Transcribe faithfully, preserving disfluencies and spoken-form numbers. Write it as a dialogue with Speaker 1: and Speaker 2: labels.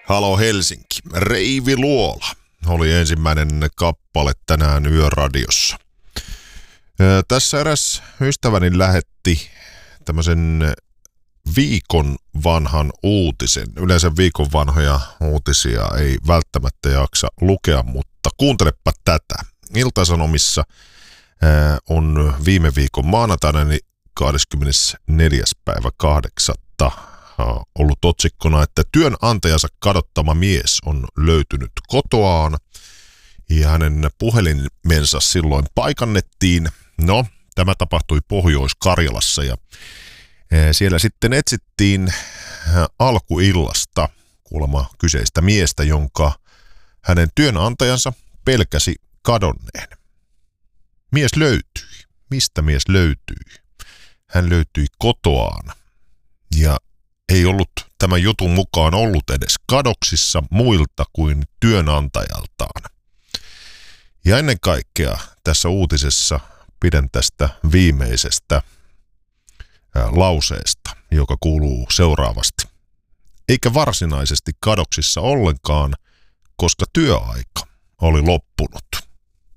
Speaker 1: Halo Helsinki, Reivi Luola oli ensimmäinen kappale tänään Yöradiossa. Tässä eräs ystäväni lähetti tämmöisen viikon vanhan uutisen. Yleensä viikon vanhoja uutisia ei välttämättä jaksa lukea, mutta kuuntelepa tätä. Ilta-Sanomissa on viime viikon maanantaina kahdeskymmenesneljäs päivä kahdeksatta ollut otsikkona, että työnantajansa kadottama mies on löytynyt kotoaan ja hänen puhelimensa silloin paikannettiin. No, tämä tapahtui Pohjois-Karjalassa ja siellä sitten etsittiin alkuillasta kuulemma kyseistä miestä, jonka hänen työnantajansa pelkäsi kadonneen. Mies löytyi. Mistä mies löytyi? Hän löytyi kotoaan ja ei ollut tämän jutun mukaan ollut edes kadoksissa muilta kuin työnantajaltaan. Ja ennen kaikkea tässä uutisessa pidän tästä viimeisestä ää, lauseesta, joka kuuluu seuraavasti. Eikä varsinaisesti kadoksissa ollenkaan, koska työaika oli loppunut.